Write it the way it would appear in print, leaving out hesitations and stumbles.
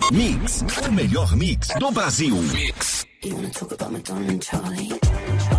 Mix, o melhor mix do Brasil. You wanna talk about Madonna and Charlie?